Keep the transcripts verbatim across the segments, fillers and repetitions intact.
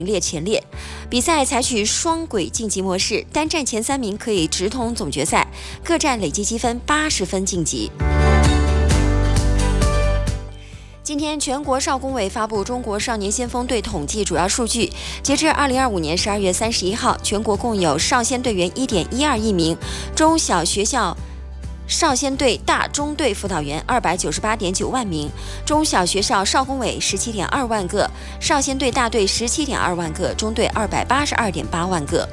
列前列。比赛采取双轨晋级模式，单站前三名可以直通总决赛，各站累计积分八十分晋级。今天，全国少工委发布中国少年先锋队统计主要数据。截至二零二五年十二月三十一号，全国共有少先队员一点一二亿名，中小学校少先队大中队辅导员二百九十八点九万名，中小学校少工委十七点二万个，少先队大队十七点二万个，中队二百八十二点八万个。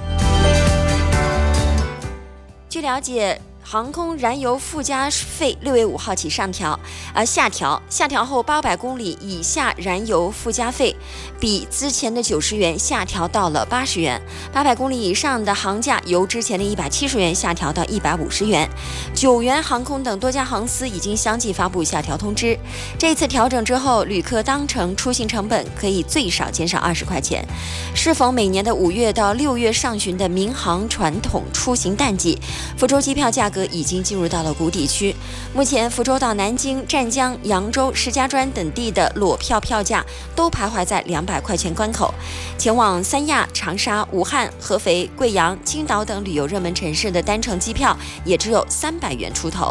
据了解，航空燃油附加费六月五号起上调，呃下调，下调后八百公里以下燃油附加费比之前的九十元下调到了八十元，八百公里以上的航价由之前的一百七十元下调到一百五十元。九元航空等多家航司已经相继发布下调通知。这次调整之后，旅客当程出行成本可以最少减少二十块钱。适逢每年的五月到六月上旬的民航传统出行淡季，福州机票价格已经进入到了谷底区。目前福州到南京、湛江、扬州、石家庄等地的裸票票价都徘徊在两百块钱关口，前往三亚、长沙、武汉、合肥、贵阳、青岛等旅游热门城市的单程机票也只有三百元出头。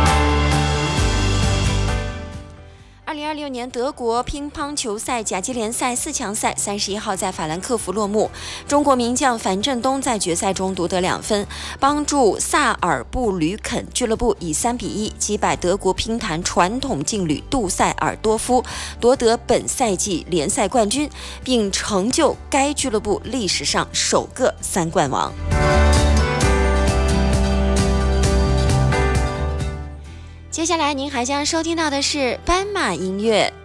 二零二六年德国乒乓球赛甲级联赛四强赛三十一号在法兰克福落幕，中国名将樊振东在决赛中夺得两分，帮助萨尔布吕肯俱乐部以三比一击败德国乒坛传统劲旅杜塞尔多夫，夺得本赛季联赛冠军，并成就该俱乐部历史上首个三冠王。接下来您还将收听到的是斑马音乐。